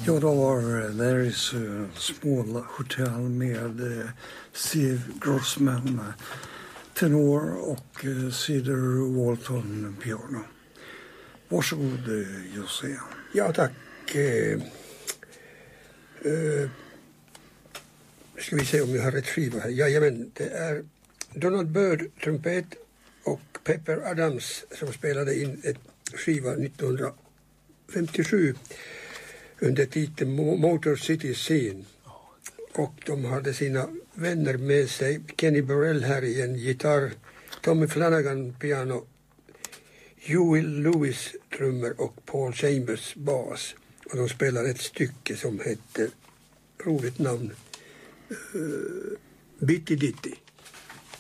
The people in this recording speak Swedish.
Ja, då var There is a small hotel med Steve Grossman tenor och Cedar Walton piano. Varsågod, José. Ja, tack. Ska vi se om jag har rätt skiva här. Jajamän, det är Donald Byrd, trumpet, och Pepper Adams som spelade in ett skiva 1957 under titeln Motor City Scene. Och de hade sina vänner med sig. Kenny Burrell här i en gitarr, Tommy Flanagan piano, Huey Lewis trummor och Paul Chambers bas. Och de spelade ett stycke som hette, roligt namn, Bitty Ditty.